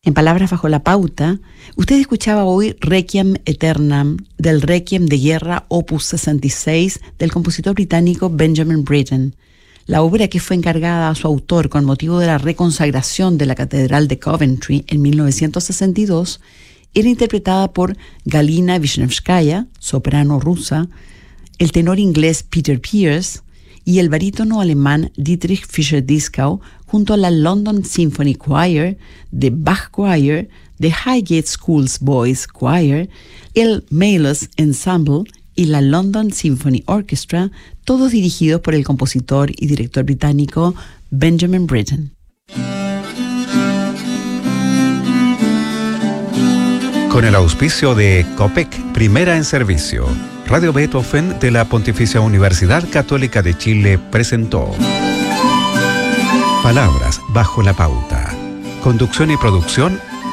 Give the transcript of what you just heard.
En Palabras bajo la pauta, usted escuchaba hoy Requiem Aeternam del Requiem de Guerra Opus 66 del compositor británico Benjamin Britten. La obra, que fue encargada a su autor con motivo de la reconsagración de la Catedral de Coventry en 1962, era interpretada por Galina Vishnevskaya, soprano rusa, el tenor inglés Peter Pears y el barítono alemán Dietrich Fischer-Dieskau, junto a la London Symphony Choir, The Bach Choir, The Highgate Schools Boys Choir, el Mayless Ensemble y la London Symphony Orchestra, todos dirigidos por el compositor y director británico Benjamin Britten. Con el auspicio de COPEC, Primera en Servicio, Radio Beethoven de la Pontificia Universidad Católica de Chile presentó Palabras bajo la pauta. Conducción y producción,